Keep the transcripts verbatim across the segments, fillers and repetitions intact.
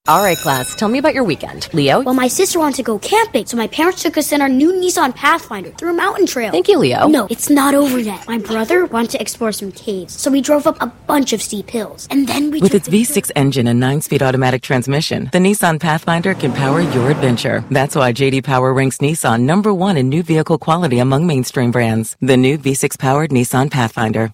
All right, class, tell me about your weekend. Leo? Well, my sister wanted to go camping, so my parents took us in our new Nissan Pathfinder through a mountain trail. Thank you, Leo. No, it's not over yet. My brother wanted to explore some caves, so we drove up a bunch of steep hills. And then we With its V six engine and nine-speed automatic transmission, the Nissan Pathfinder can power your adventure. That's why J D Power ranks Nissan number one in new vehicle quality among mainstream brands. The new V six-powered Nissan Pathfinder.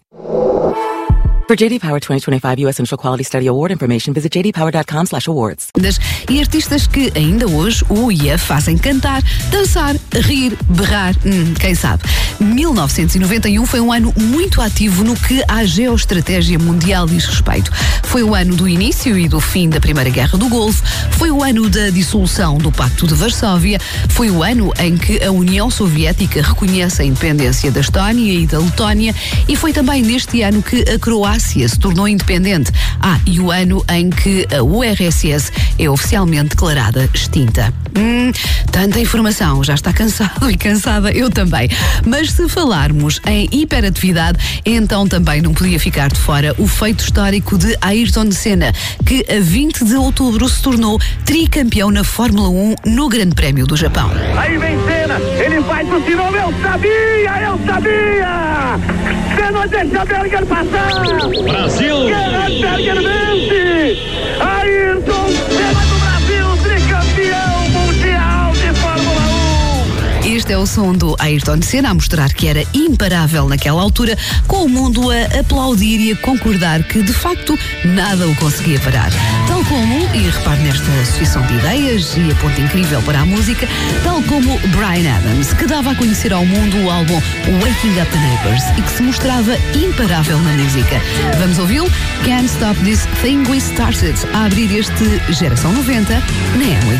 For J D Power twenty twenty-five U S Initial Quality Study Award information, visit j d power dot com slash awards. E artistas que ainda hoje o I A fazem cantar, dançar, rir, berrar, hum, quem sabe. mil novecentos e noventa e um foi um ano muito ativo no que à geoestratégia mundial diz respeito. Foi o ano do início e do fim da Primeira Guerra do Golfo, foi o ano da dissolução do Pacto de Varsóvia, foi o ano em que a União Soviética reconhece a independência da Estónia e da Letónia e foi também neste ano que a Croácia se tornou independente. Ah, e o ano em que a U R S S é oficialmente declarada extinta. Hum, tanta informação, já está cansado e cansada, eu também. Mas se falarmos em hiperatividade, então também não podia ficar de fora o feito histórico de Ayrton Senna, que a vinte de outubro se tornou tricampeão na Fórmula um no Grande Prémio do Japão. Aí vem Senna, ele vai pro sinal, eu sabia, eu sabia! Senna deixa a Berger passar! Brasil! Gerhard Berger vence! Ayrton Senna do Brasil, tricampeão mundial de Fórmula um! Este é o som do Ayrton Senna a mostrar que era imparável naquela altura, com o mundo a aplaudir e a concordar que, de facto, nada o conseguia parar. Tal como, e repare nesta associação de ideias e a ponta incrível para a música, tal como Bryan Adams, que dava a conhecer ao mundo o álbum Waking Up the Neighbors e que se mostrava imparável na música. Vamos ouvi-lo? Can't Stop This Thing We Started, a abrir este Geração noventa na M oitenta.